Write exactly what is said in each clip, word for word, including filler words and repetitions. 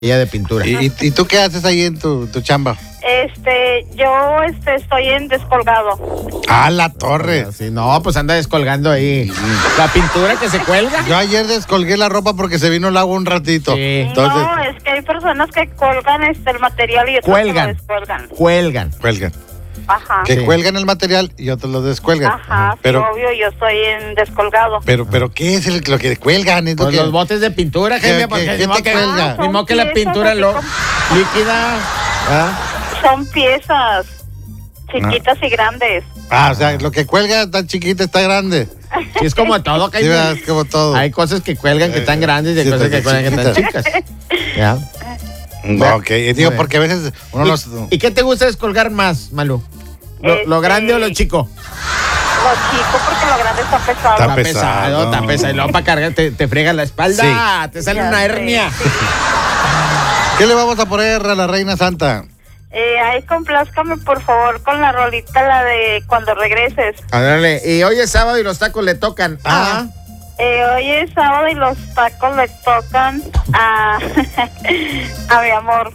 Ella de pintura. ¿Y, y, y tú qué haces ahí en tu, tu chamba? Este, yo este, estoy en descolgado. Ah, la torre. Sí, no, pues anda descolgando ahí. La pintura que se cuelga. Yo ayer descolgué la ropa porque se vino el agua un ratito. Sí. Entonces, No, es que hay personas que colgan este, el material y otros Cuelgan. que lo descuelgan. Cuelgan. cuelgan. Ajá. Que Sí. cuelgan el material y otros lo descuelgan. Ajá, Pero, sí, obvio, yo estoy en descolgado. pero, pero, ¿qué es el- lo que cuelgan? Es lo Pues que- los botes de pintura, ¿Qué- gente, qué- porque qué ni modo te que, cuelga? ni modo que la Son pintura piezas lo, así líquida. ¿Ah? Son piezas chiquitas y grandes. Ah, o sea, lo que cuelga está chiquita, está grande. Sí, es como todo, Sí, Jaime. ¿verdad? Es como todo. Hay cosas que cuelgan que están grandes y hay Sí, cosas que están cuelgan que están chicas. ¿Ya? No, ok, digo, porque a veces uno ¿Y, los... ¿Y qué te gusta descolgar más, Malú? ¿Lo, lo Este- grande o lo chico? Lo chico porque lo grande está pesado. Está Está pesado. pesado, está pesado. Y luego para cargar te, te friega la espalda, te sale Ya una sé, hernia. sí. ¿Qué le vamos a poner a la Reina Santa? Eh, ahí complázcame por favor con la rolita, la de cuando regreses. Ándale, y hoy es sábado y los tacos le tocan. Ah. Eh, hoy es sábado y los tacos le tocan a, a mi amor.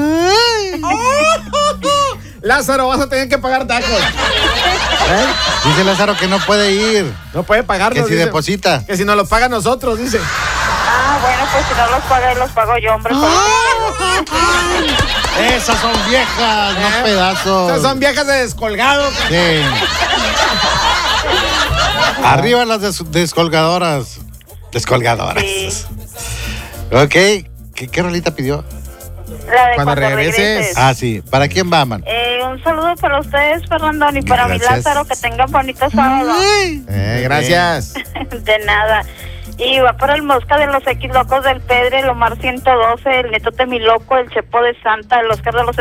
Lázaro, vas a tener que pagar tacos. ¿Eh? Dice Lázaro que no puede ir, No puede pagarlos. que si dice. deposita. Que si nos lo paga nosotros, dice. Ah, bueno, pues si no los paga, los pago yo, hombre. Esas son viejas, no ¿Eh? pedazos. Esas son viejas de descolgado. Sí. Arriba las des- descolgadoras. Descolgadoras. Sí. Ok. ¿Qué, qué rolita pidió? La de Cuando cuando, regreses. regreses. Ah, sí. ¿Para quién va, man? Eh, un saludo para ustedes, Fernando, y para mi Gracias. Lázaro, que tengan bonito sábado. Eh, gracias. De nada. Y va para el Mosca de los X Locos del Pedre, el Omar ciento doce, el Neto Temiloco, el Chepo de Santa, el Oscar de los